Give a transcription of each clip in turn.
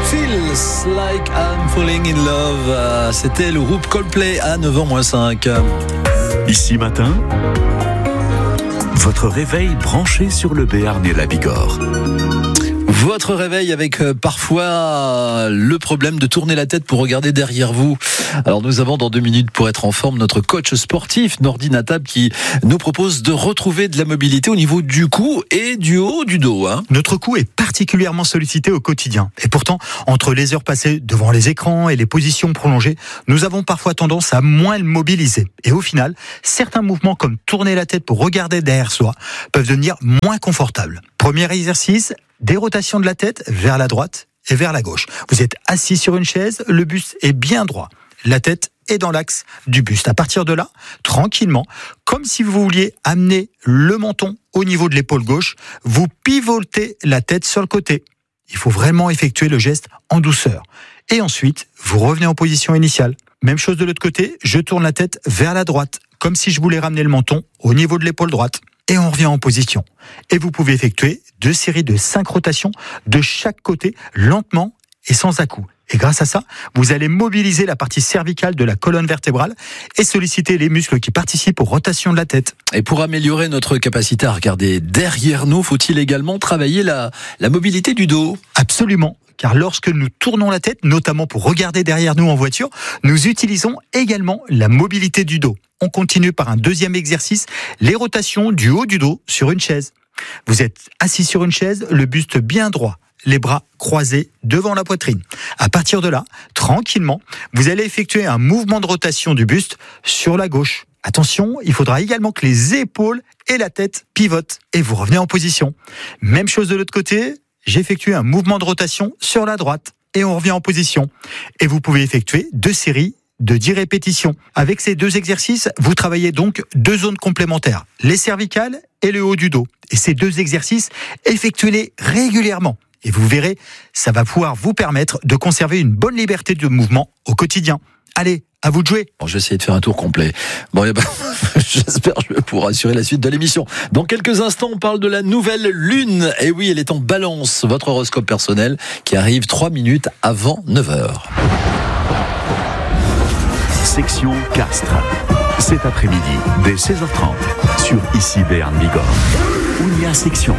Feels like I'm falling in love. C'était le groupe Coldplay à 9h-5. Ici matin, votre réveil branché sur le Béarn et la Bigorre. Votre réveil avec parfois le problème de tourner la tête pour regarder derrière vous. Alors nous avons dans 2 minutes pour être en forme notre coach sportif Nordi Natab qui nous propose de retrouver de la mobilité au niveau du cou et du haut du dos. Notre cou est particulièrement sollicité au quotidien. Et pourtant, entre les heures passées devant les écrans et les positions prolongées, nous avons parfois tendance à moins le mobiliser. Et au final, certains mouvements comme tourner la tête pour regarder derrière soi peuvent devenir moins confortables. Premier exercice, des rotations de la tête vers la droite et vers la gauche. Vous êtes assis sur une chaise, le buste est bien droit. La tête est dans l'axe du buste. À partir de là, tranquillement, comme si vous vouliez amener le menton au niveau de l'épaule gauche, vous pivotez la tête sur le côté. Il faut vraiment effectuer le geste en douceur. Et ensuite, vous revenez en position initiale. Même chose de l'autre côté, je tourne la tête vers la droite, comme si je voulais ramener le menton au niveau de l'épaule droite. Et on revient en position. Et vous pouvez effectuer 2 séries de 5 rotations de chaque côté, lentement et sans à-coups. Et grâce à ça, vous allez mobiliser la partie cervicale de la colonne vertébrale et solliciter les muscles qui participent aux rotations de la tête. Et pour améliorer notre capacité à regarder derrière nous, faut-il également travailler la mobilité du dos ? Absolument. Car lorsque nous tournons la tête, notamment pour regarder derrière nous en voiture, nous utilisons également la mobilité du dos. On continue par un deuxième exercice, les rotations du haut du dos sur une chaise. Vous êtes assis sur une chaise, le buste bien droit, les bras croisés devant la poitrine. À partir de là, tranquillement, vous allez effectuer un mouvement de rotation du buste sur la gauche. Attention, il faudra également que les épaules et la tête pivotent et vous revenez en position. Même chose de l'autre côté, j'effectue un mouvement de rotation sur la droite et on revient en position. Et vous pouvez effectuer 2 séries de 10 répétitions. Avec ces 2 exercices, vous travaillez donc 2 zones complémentaires, les cervicales et le haut du dos. Et ces 2 exercices, effectuez-les régulièrement. Et vous verrez, ça va pouvoir vous permettre de conserver une bonne liberté de mouvement au quotidien. Allez, à vous de jouer. Bon, je vais essayer de faire un tour complet. Bon, j'espère que je vais pouvoir assurer la suite de l'émission. Dans quelques instants, on parle de la nouvelle lune. Et oui, elle est en balance. Votre horoscope personnel qui arrive 3 minutes avant 9h. Section Castres. Cet après-midi, dès 16h30, sur Ici Béarn Bigorre. Ounia Section.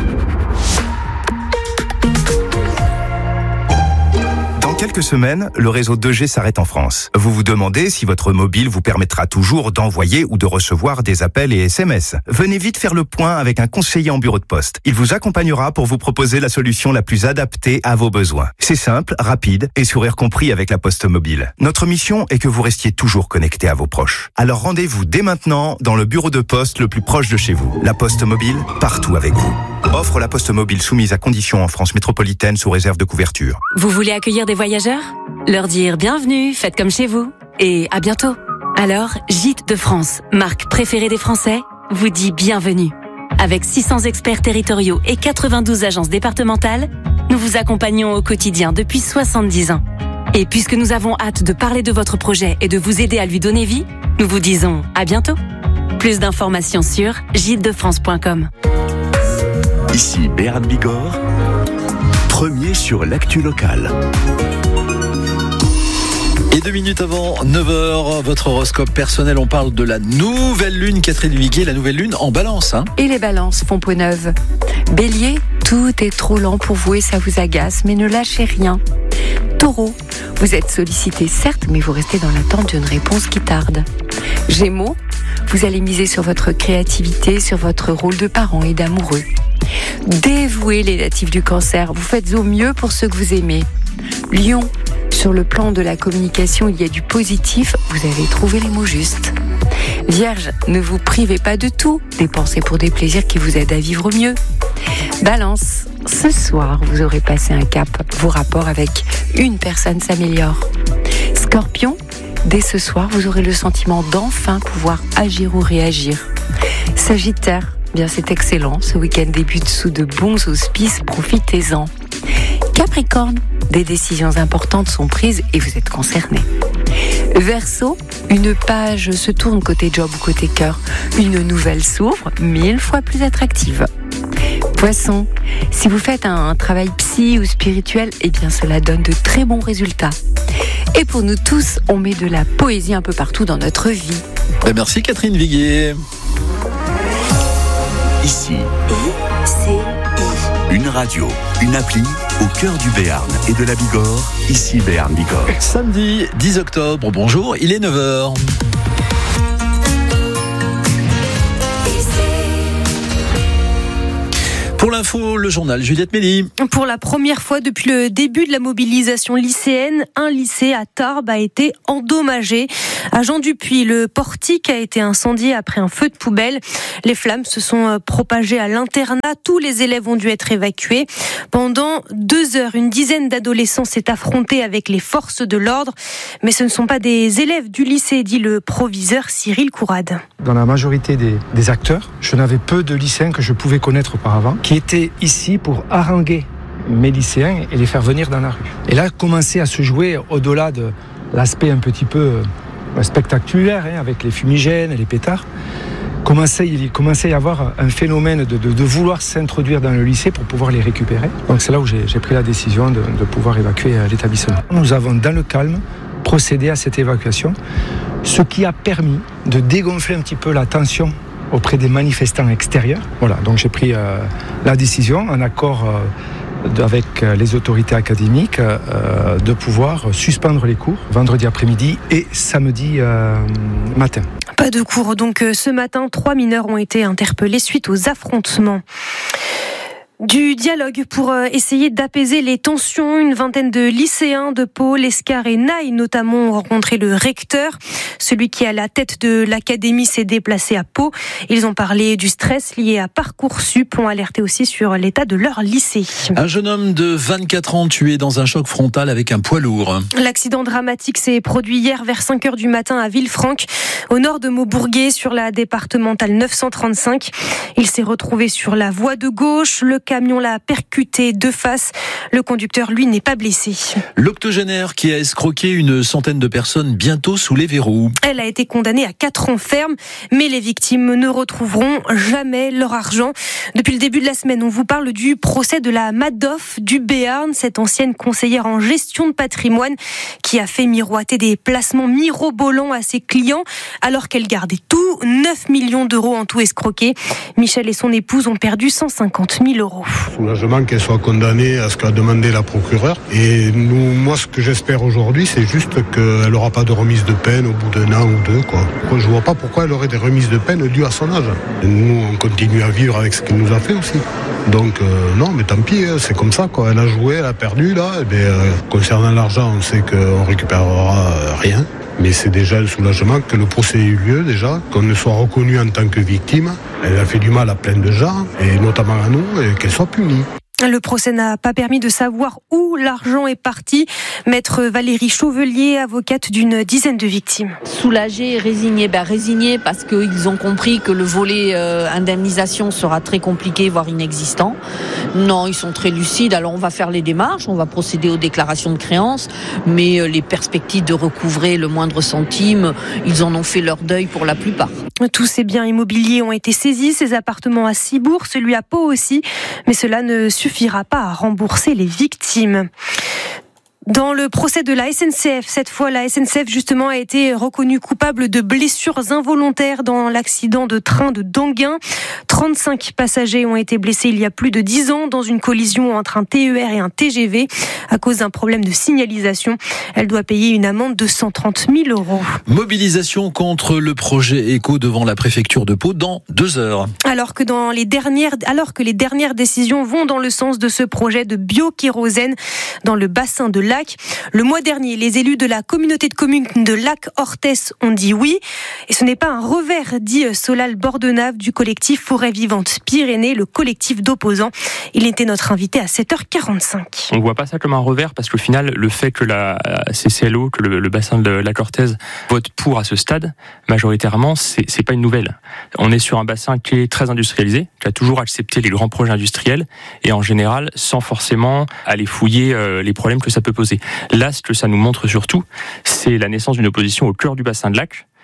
Dans quelques semaines, le réseau 2G s'arrête en France. Vous vous demandez si votre mobile vous permettra toujours d'envoyer ou de recevoir des appels et SMS. Venez vite faire le point avec un conseiller en bureau de poste. Il vous accompagnera pour vous proposer la solution la plus adaptée à vos besoins. C'est simple, rapide et sourire compris avec la Poste Mobile. Notre mission est que vous restiez toujours connecté à vos proches. Alors rendez-vous dès maintenant dans le bureau de poste le plus proche de chez vous. La Poste Mobile, partout avec vous. Offre la Poste Mobile soumise à conditions en France métropolitaine sous réserve de couverture. Vous voulez accueillir des voyageurs ? Leur dire bienvenue, faites comme chez vous et à bientôt. Alors, Gîtes de France, marque préférée des Français, vous dit bienvenue. Avec 600 experts territoriaux et 92 agences départementales, nous vous accompagnons au quotidien depuis 70 ans. Et puisque nous avons hâte de parler de votre projet et de vous aider à lui donner vie, nous vous disons à bientôt. Plus d'informations sur gîtesdefrance.com. Ici Béarn Bigorre, premier sur l'actu locale. Et 2 minutes avant 9h, votre horoscope personnel, on parle de la nouvelle lune, Catherine Viguier, la nouvelle lune en balance. Et les balances font peau neuve. Bélier, tout est trop lent pour vous et ça vous agace, mais ne lâchez rien. Taureau, vous êtes sollicité certes, mais vous restez dans l'attente d'une réponse qui tarde. Gémeaux, vous allez miser sur votre créativité, sur votre rôle de parent et d'amoureux. Dévouez les natifs du Cancer, vous faites au mieux pour ceux que vous aimez. Lion, sur le plan de la communication, il y a du positif, vous avez trouvé les mots justes. Vierge, ne vous privez pas de tout, dépensez pour des plaisirs qui vous aident à vivre mieux. Balance, ce soir, vous aurez passé un cap, vos rapports avec une personne s'améliorent. Scorpion, dès ce soir, vous aurez le sentiment d'enfin pouvoir agir ou réagir. Sagittaire, bien c'est excellent, ce week-end débute sous de bons auspices, profitez-en. Capricorne, des décisions importantes sont prises et vous êtes concerné. Verseau, une page se tourne côté job ou côté cœur, une nouvelle s'ouvre, 1000 fois plus attractive. Poisson, si vous faites un travail psy ou spirituel, eh bien cela donne de très bons résultats. Et pour nous tous, on met de la poésie un peu partout dans notre vie. Merci Catherine Viguier. Ici, une radio, une appli au cœur du Béarn et de la Bigorre. Ici Béarn Bigorre. Samedi 10 octobre, bonjour, il est 9h. Pour l'info, le journal, Juliette Méli. Pour la première fois depuis le début de la mobilisation lycéenne, un lycée à Tarbes a été endommagé. À Jean-Dupuis, le portique a été incendié après un feu de poubelle. Les flammes se sont propagées à l'internat. Tous les élèves ont dû être évacués. Pendant 2 heures, une dizaine d'adolescents s'est affrontée avec les forces de l'ordre. Mais ce ne sont pas des élèves du lycée, dit le proviseur Cyril Courade. Dans la majorité des acteurs, je n'avais peu de lycéens que je pouvais connaître auparavant, qui étaient ici pour haranguer mes lycéens et les faire venir dans la rue. Et là, commençait à se jouer au-delà de l'aspect un petit peu spectaculaire, avec les fumigènes et les pétards. Il commençait à y avoir un phénomène de vouloir s'introduire dans le lycée pour pouvoir les récupérer. Donc c'est là où j'ai pris la décision de pouvoir évacuer l'établissement. Nous avons, dans le calme, procédé à cette évacuation, ce qui a permis de dégonfler un petit peu la tension auprès des manifestants extérieurs. Voilà, donc j'ai pris la décision, en accord avec les autorités académiques, de pouvoir suspendre les cours vendredi après-midi et samedi matin. Pas de cours donc ce matin, 3 mineurs ont été interpellés suite aux affrontements. Du dialogue pour essayer d'apaiser les tensions. Une vingtaine de lycéens de Pau, l'Escar et Naï notamment ont rencontré le recteur. Celui qui est à la tête de l'académie s'est déplacé à Pau. Ils ont parlé du stress lié à Parcoursup, ont alerté aussi sur l'état de leur lycée. Un jeune homme de 24 ans tué dans un choc frontal avec un poids lourd. L'accident dramatique s'est produit hier vers 5h du matin à Villefranche, au nord de Maubourguet, sur la départementale 935. Il s'est retrouvé sur la voie de gauche. Le camion l'a percuté de face. Le conducteur, lui, n'est pas blessé. L'octogénaire qui a escroqué une centaine de personnes bientôt sous les verrous. Elle a été condamnée à 4 ans ferme, mais les victimes ne retrouveront jamais leur argent. Depuis le début de la semaine, on vous parle du procès de la Madoff du Béarn, cette ancienne conseillère en gestion de patrimoine qui a fait miroiter des placements mirobolants à ses clients alors qu'elle gardait tout. 9 millions d'euros en tout escroqués. Michel et son épouse ont perdu 150 000 euros. Soulagement qu'elle soit condamnée à ce qu'a demandé la procureure. Et moi, ce que j'espère aujourd'hui, c'est juste qu'elle n'aura pas de remise de peine au bout d'1 an ou 2. Je ne vois pas pourquoi elle aurait des remises de peine dues à son âge. Et nous, on continue à vivre avec ce qu'elle nous a fait aussi. Donc, non, mais tant pis, c'est comme ça. Elle a joué, elle a perdu. Là. Concernant l'argent, on sait qu'on ne récupérera rien. Mais c'est déjà le soulagement que le procès ait eu lieu déjà, qu'on ne soit reconnu en tant que victime. Elle a fait du mal à plein de gens, et notamment à nous, et qu'elle soit punie. Le procès n'a pas permis de savoir où l'argent est parti. Maître Valérie Chauvelier, avocate d'une dizaine de victimes. Soulagée et résignée. Résignée parce qu'ils ont compris que le volet indemnisation sera très compliqué, voire inexistant. Non, ils sont très lucides. Alors on va faire les démarches, on va procéder aux déclarations de créances, mais les perspectives de recouvrer le moindre centime, ils en ont fait leur deuil pour la plupart. Tous ces biens immobiliers ont été saisis, ces appartements à Cibourg, celui à Pau aussi, mais cela ne suffira pas à rembourser les victimes. Dans le procès de la SNCF, cette fois, la SNCF justement a été reconnue coupable de blessures involontaires dans l'accident de train de Danguin. 35 passagers ont été blessés il y a plus de 10 ans dans une collision entre un TER et un TGV à cause d'un problème de signalisation. Elle doit payer une amende de 130 000 euros. Mobilisation contre le projet Eco devant la préfecture de Pau dans 2 heures. Alors que les dernières décisions vont dans le sens de ce projet de biokérosène dans le bassin de Lac. Le mois dernier, les élus de la communauté de communes de Lac-Orthès ont dit oui. Et ce n'est pas un revers, dit Solal Bordenave du collectif Forêt Vivante Pyrénées, le collectif d'opposants. Il était notre invité à 7h45. On ne voit pas ça comme un revers parce qu'au final, le fait que la CCLO, que le bassin de Lac-Orthès vote pour à ce stade, majoritairement, c'est pas une nouvelle. On est sur un bassin qui est très industrialisé, qui a toujours accepté les grands projets industriels et en général, sans forcément aller fouiller les problèmes que ça peut poser. Là, ce que ça nous montre surtout, c'est la naissance d'une opposition au cœur du bassin de Lac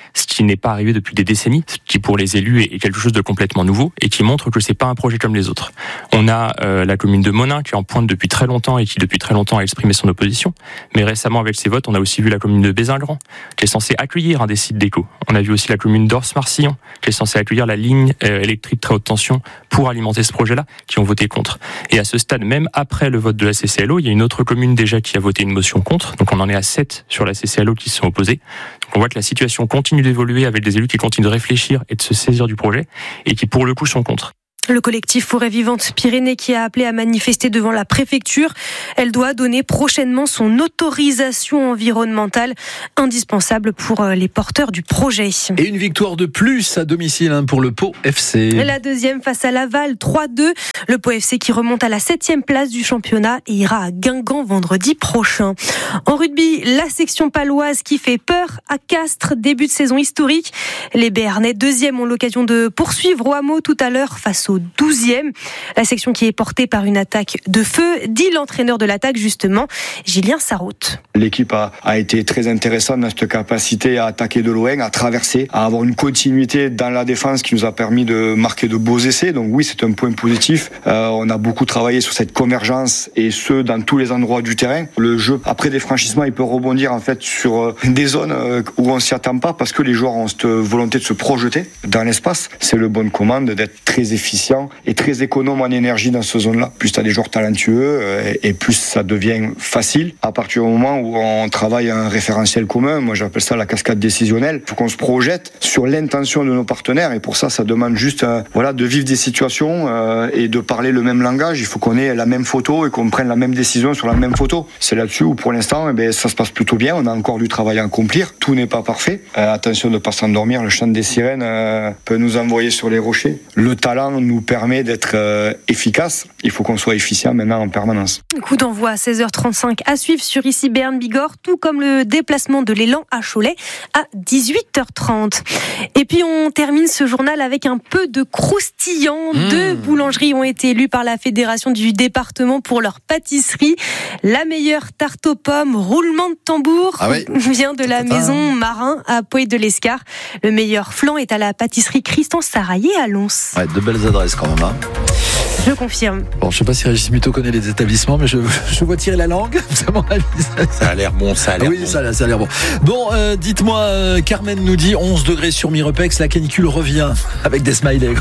ce qui n'est pas arrivé depuis des décennies, ce qui pour les élus est quelque chose de complètement nouveau et qui montre que c'est pas un projet comme les autres. On a la commune de Monin qui est en pointe depuis très longtemps et qui depuis très longtemps a exprimé son opposition. Mais récemment avec ses votes, on a aussi vu la commune de Bézingran qui est censée accueillir un des sites d'éco. On a vu aussi la commune d'Ors-Marcillon qui est censée accueillir la ligne électrique très haute tension pour alimenter ce projet-là, qui ont voté contre. Et à ce stade, même après le vote de la CCLO, il y a une autre commune déjà qui a voté une motion contre. Donc on en est à 7 sur la CCLO qui se sont opposés. Donc on voit que la situation continue d'évoluer avec des élus qui continuent de réfléchir et de se saisir du projet et qui pour le coup sont contre. Le collectif Forêt Vivante Pyrénées qui a appelé à manifester devant la préfecture. Elle doit donner prochainement son autorisation environnementale indispensable pour les porteurs du projet. Et une victoire de plus à domicile pour le Pau FC. La deuxième face à Laval, 3-2. Le Pau FC qui remonte à la 7e place du championnat et ira à Guingamp vendredi prochain. En rugby, la section paloise qui fait peur à Castres. Début de saison historique. Les Béarnais, 2e, ont l'occasion de poursuivre au hameau tout à l'heure face au 12e. La section qui est portée par une attaque de feu, dit l'entraîneur de l'attaque justement, Julien Sarraute. L'équipe a été très intéressante dans cette capacité à attaquer de loin, à traverser, à avoir une continuité dans la défense qui nous a permis de marquer de beaux essais. Donc oui, c'est un point positif. On a beaucoup travaillé sur cette convergence et ce, dans tous les endroits du terrain. Le jeu, après des franchissements, il peut rebondir en fait sur des zones où on s'y attend pas parce que les joueurs ont cette volonté de se projeter dans l'espace. C'est le bon commande d'être très efficient et très économe en énergie dans cette zone-là. Plus tu as des joueurs talentueux et plus ça devient facile à partir du moment où on travaille un référentiel commun. Moi j'appelle ça la cascade décisionnelle. Il faut qu'on se projette sur l'intention de nos partenaires et pour ça demande juste de vivre des situations et de parler le même langage. Il faut qu'on ait la même photo et qu'on prenne la même décision sur la même photo. C'est là-dessus où pour l'instant ça se passe plutôt bien. On a encore du travail à accomplir. Tout n'est pas parfait. Attention de ne pas s'endormir. Le chant des sirènes peut nous envoyer sur les rochers. Le talent nous permet d'être efficace. Il faut qu'on soit efficient maintenant en permanence. Coup d'envoi à 16h35 à suivre sur ici Béarn Bigorre, tout comme le déplacement de l'élan à Cholet à 18h30. Et puis on termine ce journal avec un peu de croustillant. 2 boulangeries ont été élues par la fédération du département pour leur pâtisserie. La meilleure tarte aux pommes, roulement de tambour, vient de la maison Marin à Poët-de-l'Escar. Le meilleur flan est à la pâtisserie Christian Saraillé à Lons. Ouais, de belles adresses quand même. Je confirme. Bon, je ne sais pas si Régis Muto connaît les établissements, mais je vois tirer la langue. Ça a l'air bon, ça a l'air bon. Oui, ça a l'air bon. Bon, dites-moi, Carmen nous dit 11 degrés sur Mirepex, la canicule revient avec des smileys.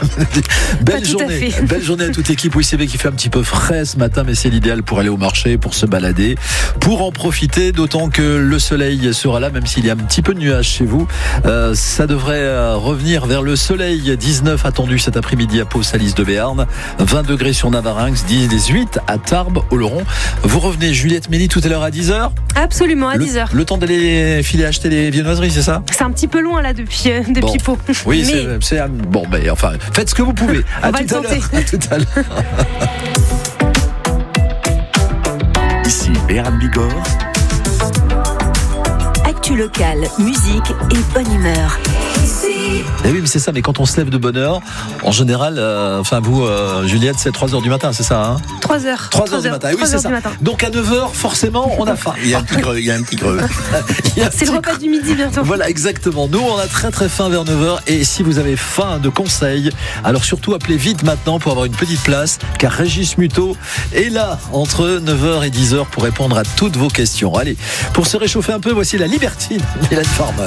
Belle journée à toute équipe. Oui, c'est vrai qu'il fait un petit peu frais ce matin, mais c'est l'idéal pour aller au marché, pour se balader, pour en profiter, d'autant que le soleil sera là, même s'il y a un petit peu de nuages chez vous. Ça devrait revenir vers le soleil. 19 attendu cet après-midi à Pau, Salis de Béarn. 20 degrés sur Navarinx, 18 à Tarbes, Oloron. Vous revenez, Juliette Méli, tout à l'heure à 10h ? Absolument, à 10h. Le temps d'aller filer acheter les viennoiseries, c'est ça ? C'est un petit peu loin là depuis Pau. Oui, mais... c'est bon, mais enfin, faites ce que vous pouvez. À tout à l'heure. Ici Béarn Bigorre. Actu locale, musique et bonne humeur. Eh oui, mais c'est ça, mais quand on se lève de bonne heure, en général, vous, Juliette, c'est 3h du matin, c'est ça 3h. 3h du matin, oui, c'est ça. Donc à 9h, forcément, on a faim. Il y a un petit creux. C'est le repas du midi bientôt. Voilà, exactement. Nous, on a très très faim vers 9h. Et si vous avez faim de conseils, alors surtout appelez vite maintenant pour avoir une petite place, car Régis Muto est là entre 9h et 10h pour répondre à toutes vos questions. Allez, pour se réchauffer un peu, voici la Libertine, Mylène Farmer.